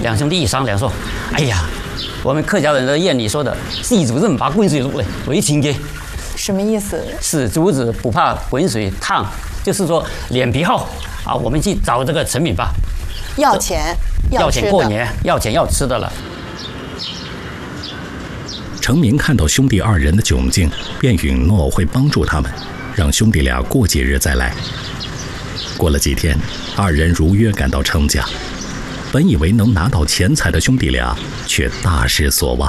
两兄弟一商量说：“哎呀，我们客家人的谚语说的‘细竹刃拔滚水路’嘞，为情节。 什么意思？ 死竹子不怕滚水烫，就是说脸皮厚啊。我们去找这个陈敏吧， 要钱， 要钱过年，要钱要吃的了。” 程明看到兄弟二人的窘境，便允诺会帮助他们，让兄弟俩过几日再来。过了几天，二人如约赶到程家。本以为能拿到钱财的兄弟俩，却大失所望。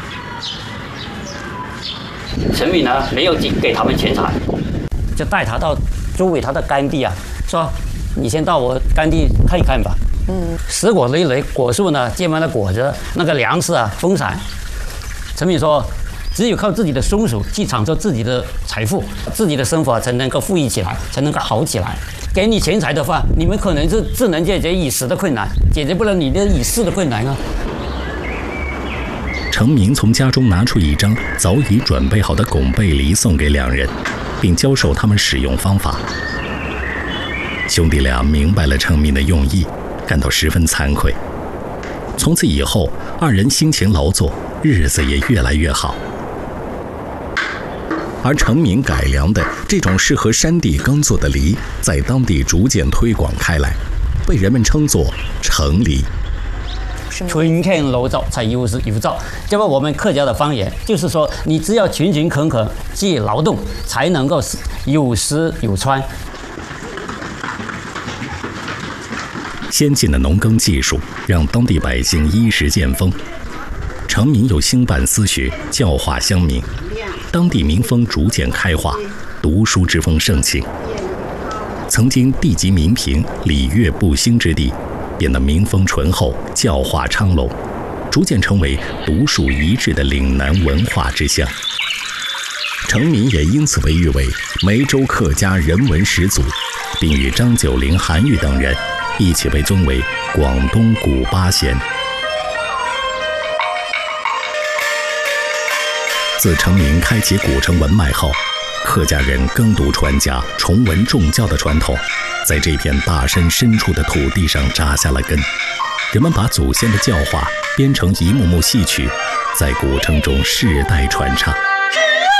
陈敏呢，没有给他们钱财，就带他到周围他的干地啊，说：“你先到我干地看一看吧。”石果累累，果树呢结满了果子，那个粮食啊丰产。陈敏说：“只有靠自己的双手去创造自己的财富，自己的生活才能够富裕起来，才能够好起来。给你钱财的话，你们可能是只能解决一时的困难，解决不了你的一世的困难啊。” 程明从家中拿出一张早已准备好的拱背梨送给两人，并教授他们使用方法。兄弟俩明白了程明的用意，感到十分惭愧。从此以后，二人辛勤劳作，日子也越来越好。而程明改良的这种适合山地耕作的梨，在当地逐渐推广开来，被人们称作程梨。 春天劳作才有时有造，这个我们客家的方言就是说，你只要勤勤恳恳去劳动，才能够有食有穿。 先进的农耕技术让当地百姓衣食渐丰，程明又兴办私学，教化乡民，当地民风逐渐开化，读书之风盛行。曾经地级民贫、礼乐不兴之地，变得民风淳厚，教化昌隆，逐渐成为独树一帜的岭南文化之乡。程明也因此被誉为梅州客家人文始祖，并与张九龄、韩愈等人一起被尊为广东古八贤。自程明开启古城文脉后，客家人耕读传家、崇文重教的传统，在这片大山深处的土地上扎下了根。人们把祖先的教化编成一幕幕戏曲，在古城中世代传唱。